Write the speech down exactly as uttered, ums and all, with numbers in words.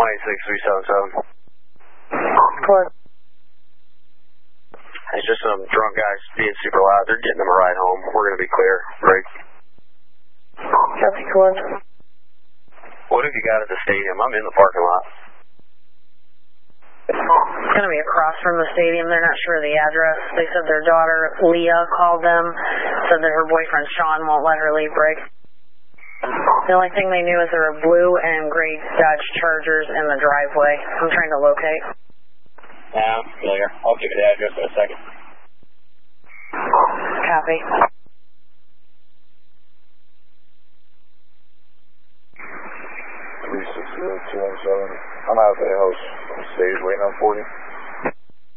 one eight six three seven seven. What? It's just some drunk guys being super loud. They're getting them a ride home. We're going to be clear. Break. Copy, one. What have you got at the stadium? I'm in the parking lot. It's going to be across from the stadium. They're not sure of the address. They said their daughter, Leah, called them, said that her boyfriend, Sean, won't let her leave break. The only thing they knew is there were blue and gray Dodge Chargers in the driveway. I'm trying to locate. Yeah, I'm familiar. I'll give you the address in a second. Copy. three six zero two one seven. I'm out at the house. I'm stage waiting on forty.